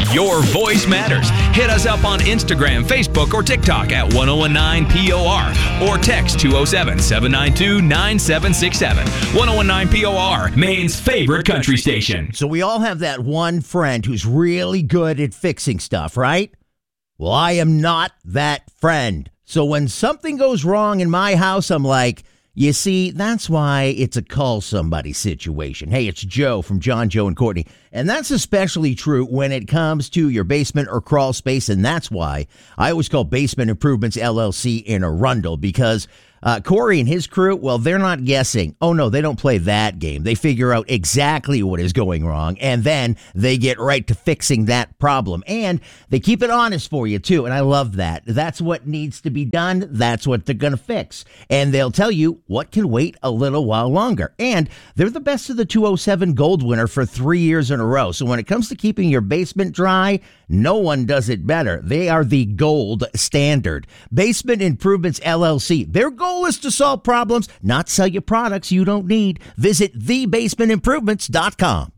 Your voice matters. Hit us up on Instagram, Facebook, or TikTok at 1019POR or text 207-792-9767. 1019POR, Maine's favorite country station. So we all have that one friend who's really good at fixing stuff, right? Well, I am not that friend. So when something goes wrong in my house, I'm like, you see, that's why it's a call somebody situation. Hey, it's Joe from John, Joe, and Courtney. And that's especially true when it comes to your basement or crawl space. And that's why I always call Basement Improvements LLC in Arundel, because Corey and his crew, well, they're not guessing. Oh, no, they don't play that game. They figure out exactly what is going wrong, and then they get right to fixing that problem. And they keep it honest for you, too, and I love that. That's what needs to be done. That's what they're going to fix. And they'll tell you what can wait a little while longer. And they're the best of the 207 Gold winner for 3 years in a row. So when it comes to keeping your basement dry, no one does it better. They are the gold standard. Basement Improvements LLC. Their goal is to solve problems, not sell you products you don't need. Visit thebasementimprovements.com.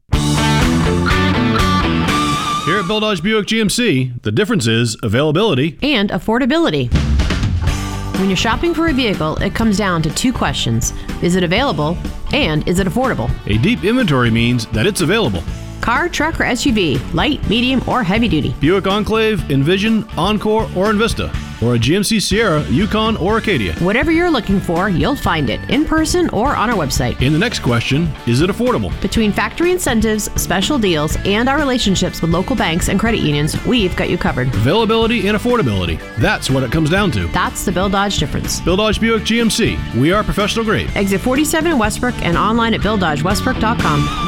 Here at Bill Dodge Buick GMC, the difference is availability and affordability. When you're shopping for a vehicle, it comes down to two questions. Is it available? And is it affordable? A deep inventory means that it's available. Car, truck, or SUV, light, medium, or heavy duty. Buick Enclave, Envision, Encore, or Envista. Or a GMC Sierra, Yukon, or Acadia. Whatever you're looking for, you'll find it in person or on our website. And the next question, is it affordable? Between factory incentives, special deals, and our relationships with local banks and credit unions, we've got you covered. Availability and affordability. That's what it comes down to. That's the Bill Dodge difference. Bill Dodge Buick GMC. We are professional grade. Exit 47 in Westbrook and online at BillDodgeWestbrook.com.